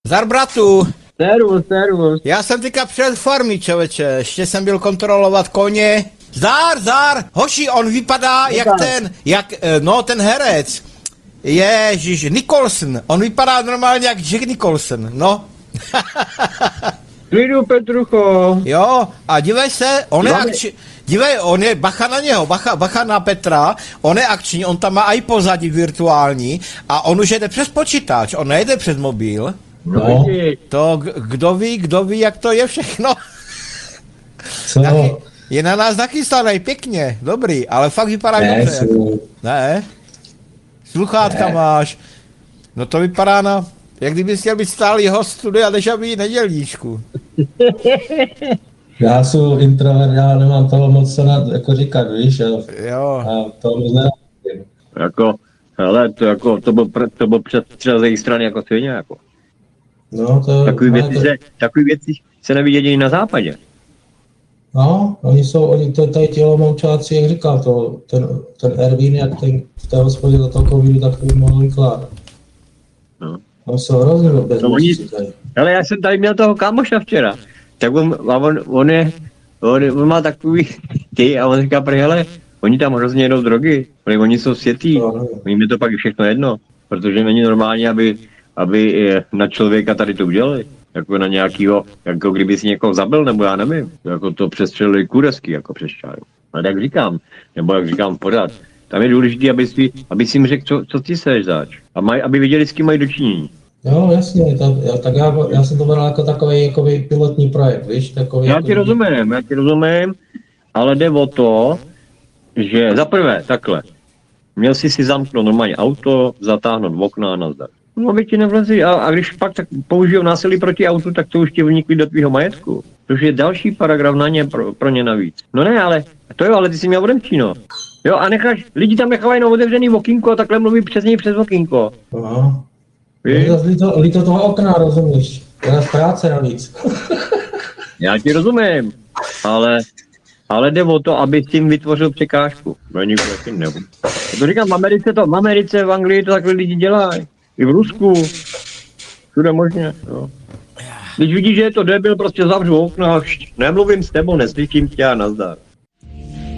Zdar bratu. Servus. Já jsem teďka před farmy, člověče, ještě jsem byl kontrolovat koně. Zdar, hoši, on vypadá ten herec. Ježiš, Nicholson, on vypadá normálně jak Jack Nicholson, no. Klidu, Petrucho. Jo, a dívej se, on je, bacha na něho, bacha na Petra, on je akční, on tam má i pozadí virtuální a on už jede přes počítač, on nejde přes mobil. No. To kdo ví, jak to je všechno. Co? Je na nás nachystaný pěkně, dobrý, ale fakt vypadá dobře. Ne? Sluchátka máš. No to vypadá jak kdyby chtěl být stálý host studia Deja-vu nedělníčku. Já jsem introvert, já nemám toho moc co jako říkat, víš, jo. A to moc nenávidím. Jako, hele, to byl třeba z jejich strany jako svině, jako. No, Takový věci se nevidí jediný na západě. No, oni tady ti Olomoučáci, jak říkal, ten Ervín, jak ten v té hospodě za toho covidu takový mohl vykládat. No. On se hrozně bezmocný tady. Ale já jsem tady měl toho kámoša včera, tak on má takový a on říká, hele, oni tam hrozně jedou drogy, oni jsou světí, oni mi to pak všechno jedno, protože není normální, aby na člověka tady to udělali. Jako na nějakýho, jako kdyby si někoho zabil, nebo já nevím, jako to přestřelili kuresky, jako přes čáru. Ale jak říkám pořád, tam je důležité, aby si jim řekl, co ty seš zač. Aby viděli, s kým mají dočinění. Jo, jasně, já jsem to bral jako takový pilotní projekt, víš, takový... Já ti rozumím, ale jde o to, že za prvé, takhle, měl si zamknout normálně auto, zatáhnout okna a nazdar. No, aby ti nevlezí. A když pak tak použijou násilí proti autu, tak to už ti vnikli do tvýho majetku. Což je další paragraf na ně pro ně navíc. No ne, ale ty jsi měl odemčí, no. Jo, a lidi tam nechávají na otevřený okýnko a takhle mluví přes něj přes okýnko. Aha. Líto toho okna, rozumíš? To je práce navíc. Já ti rozumím, ale jde o to, aby tím vytvořil překážku. To říkám, v Americe, v Anglii to takhle lidi dělají. I v Rusku, všude možně, jo. Když vidíš, že je to debil, prostě zavřu okno a nemluvím s tebou, neslyším tě a nazdar.